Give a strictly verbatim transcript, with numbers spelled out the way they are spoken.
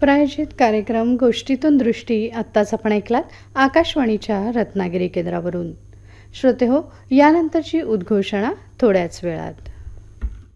प्रायोजित कार्यक्रम गोष्टीतून दृष्टी आत्ताच आपण ऐकलात आकाशवाणीच्या रत्नागिरी केंद्रावरून. श्रोते हो, यानंतरची उद्घोषणा थोड्याच वेळात.